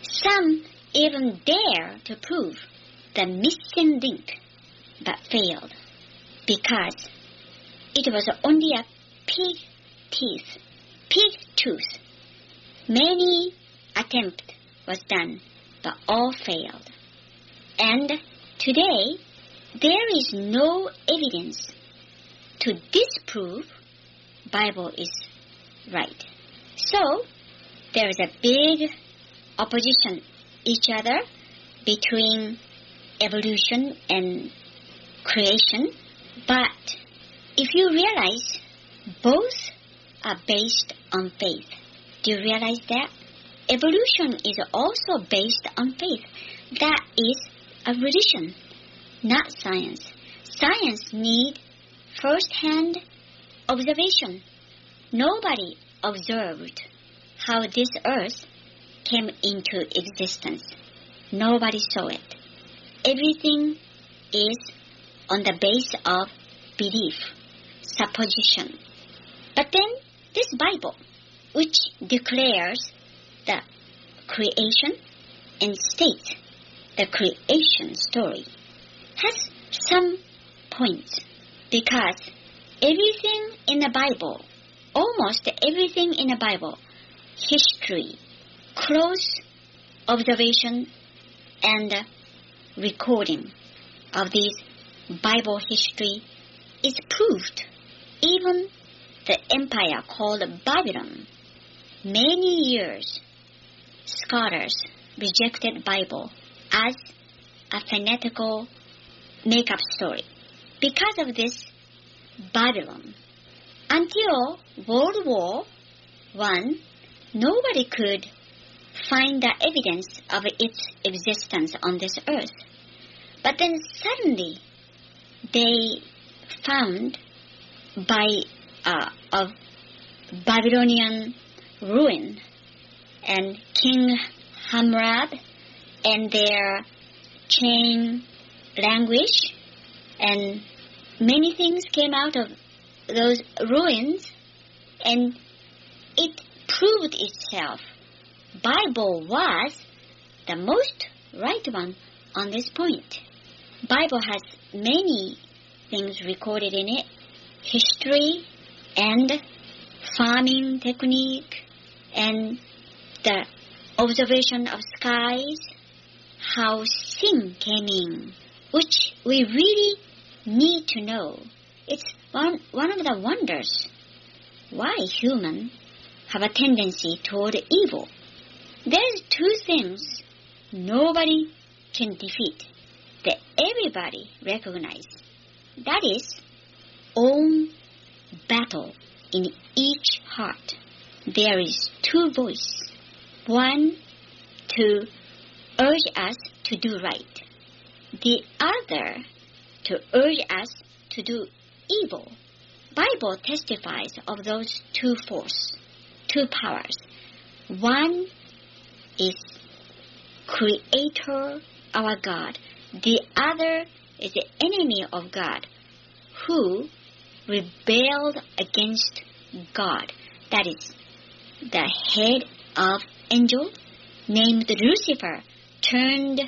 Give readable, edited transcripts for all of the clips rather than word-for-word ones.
Some even dare to prove the missing link, but failed, because it was only a pig tooth. Many attempts was done, but all failed. And today, there is no evidence to disprove Bible is right. So, there is a big opposition each other between evolution and creation. But if you realize both are based on faith, do you realize that? Evolution is also based on faith. That is a religion, not science. Science needs first-hand observation. Nobody observed how this earth came into existence. Nobody saw it. Everything is on the base of belief, supposition. But then this Bible, which declares the creation and states the creation story, has some points, because everything in the Bible, almost everything in the Bible, history, close observation and recording of this Bible history is proved. Even the empire called Babylon, many years scholars rejected Bible as a fanatical make-up story. Because of this Babylon, until World War I, nobody could find the evidence of its existence on this earth. But then suddenly they found of Babylonian ruin and King Hammurabi and their chain language, and many things came out of those ruins, and it proved itself. Bible was the most right one on this point. Bible has many things recorded in it, history and farming technique and the observation of skies, how sin came in, which we really need to know. It's one of the wonders why humans have a tendency toward evil. There's two things nobody can defeat that everybody recognizes. That is own battle in each heart. There is two voices. One to urge us to do right. The other to urge us to do evil. Bible testifies of those two forces, two powers. One is Creator, our God. The other is the enemy of God, who rebelled against God. That is the head of angel named Lucifer, turned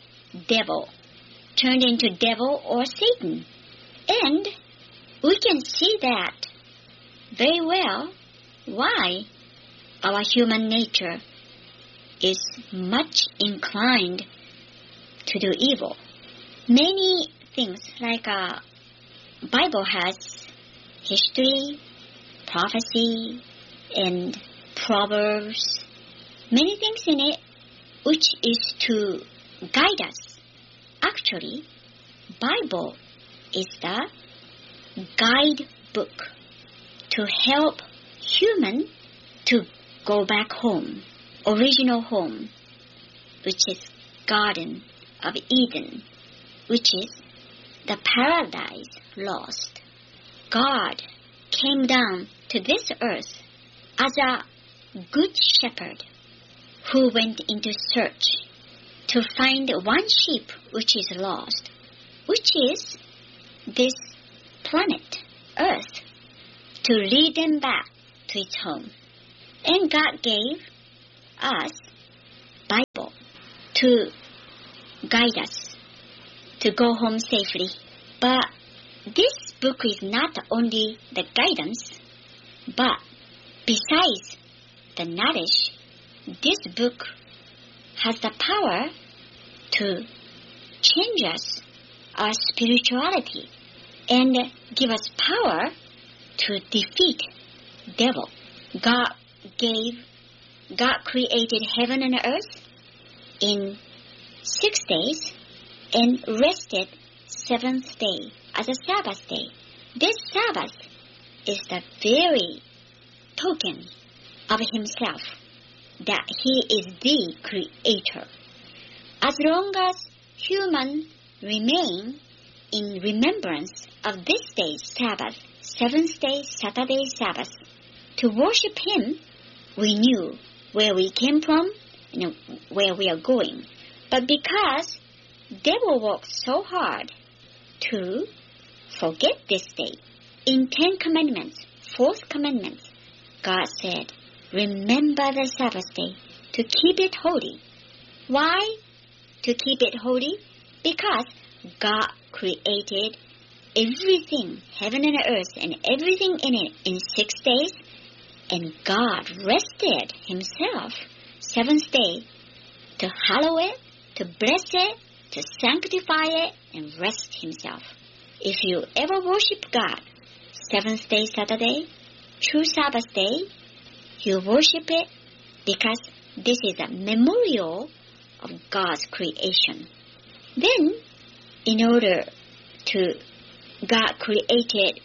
into devil or Satan. And we can see that very well why our human nature is much inclined to do evil. Many things like Bible has history, prophecy, and proverbs, many things in it which is to guide us. Actually, Bible is the guidebook to help human to go back home, original home, which is Garden of Eden, which is the paradise lost. God came down to this earth as a good shepherd who went into search to find one sheep which is lost, which is this planet, Earth, to lead them back to its home. And God gave us Bible to guide us to go home safely. But this book is not only the guidance, but besides the knowledge, this book has the power to change us, our spirituality, and give us power to defeat devil. God created heaven and earth in 6 days and rested 7th day as a Sabbath day. This Sabbath is the very token of himself that he is the creator. As long as humans remain in remembrance of this day's Sabbath, 7th day, Saturday Sabbath, to worship him, we knew where we came from and where we are going. But because devil worked so hard to forget this day, in 10 commandments, 4th commandment, God said, remember the Sabbath day to keep it holy. Why to keep it holy? Because God created everything, heaven and earth, and everything in it in 6 days, and God rested himself 7th day to hallow it, to bless it, to sanctify it, and rest himself. If you ever worship God, 7th day Saturday, true Sabbath day, you worship it because this is a memorial of God's creation. Then, in order to, God created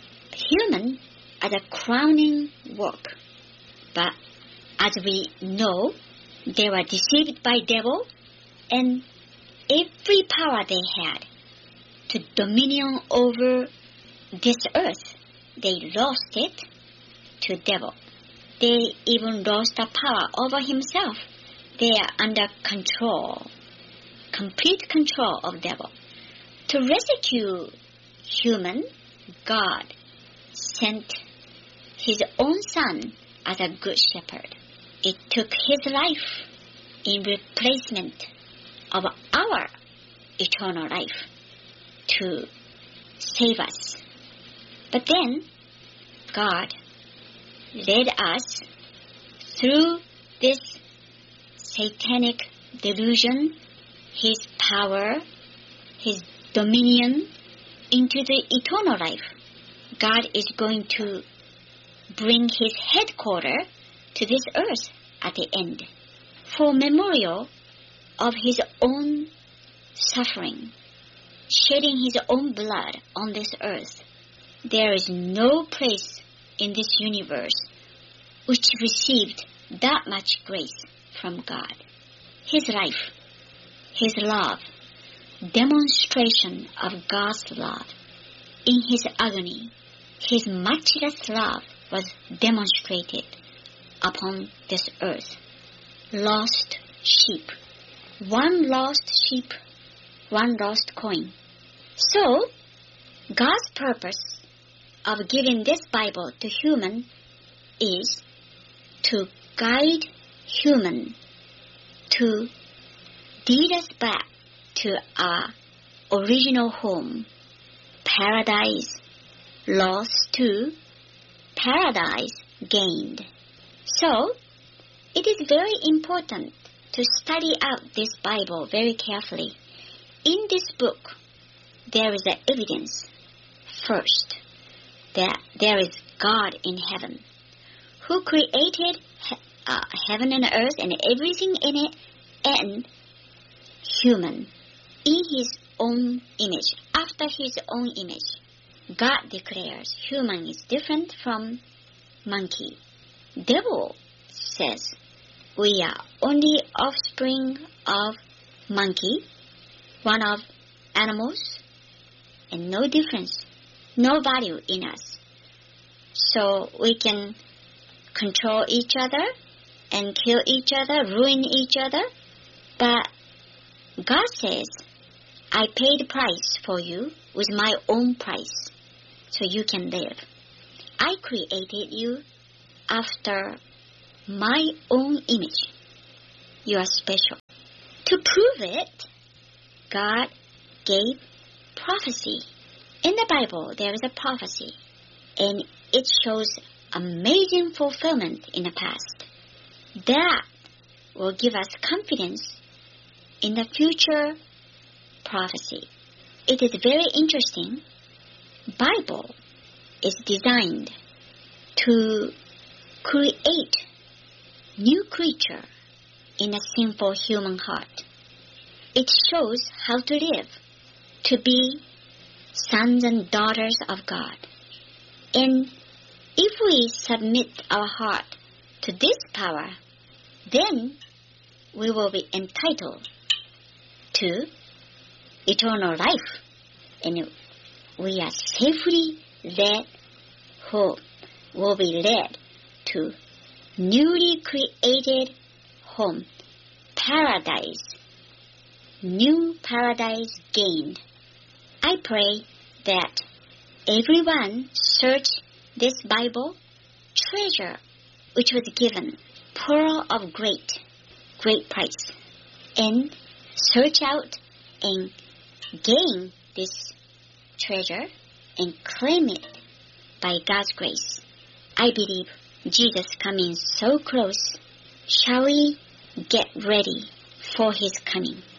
human as a crowning work. But as we know, they were deceived by devil, and every power they had to dominion over this earth, they lost it to devil. They even lost the power over himself. They are under control, complete control of devil. To rescue human, God sent his own son as a good shepherd. It took his life in replacement of our eternal life to save us. But then God led us through this satanic delusion, his power, his dominion, into the eternal life. God is going to bring his headquarters to this earth at the end for memorial of his own suffering, shedding his own blood on this earth. There is no place in this universe which received that much grace from God. His life, his love, demonstration of God's love. In his agony, his matchless love was demonstrated upon this earth. Lost sheep. One lost sheep, one lost coin. So, God's purpose of giving this Bible to human is to guide human to lead us back to our original home, paradise lost to paradise gained. So, it is very important to study out this Bible very carefully. In this book, there is evidence, first, that there is God in heaven, who created heaven and earth and everything in it, and human in his own image, after his own image. God declares human is different from monkey. Devil says we are only offspring of monkey, one of animals, and no difference, no value in us. So we can control each other and kill each other, ruin each other. But God says, I paid the price for you with my own price, so you can live. I created you after my own image. You are special. To prove it, God gave prophecy. In the Bible, there is a prophecy, and it shows amazing fulfillment in the past. That will give us confidence in the future prophecy. It is very interesting. Bible is designed to create new creature in a sinful human heart. It shows how to live, to be sons and daughters of God. And if we submit our heart to this power, then we will be entitled to eternal life, and we are safely led home, will be led to newly created home, paradise, new paradise gained. I pray that everyone search this Bible treasure which was given, pearl of great price, and search out and gain this treasure and claim it by God's grace. I believe Jesus coming so close. Shall we get ready for his coming?